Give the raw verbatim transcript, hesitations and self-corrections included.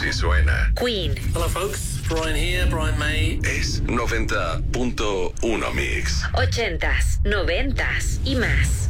Así suena. Queen. Hello folks, Brian here, Brian May. Es noventa punto uno Mix. Ochentas, noventas y más.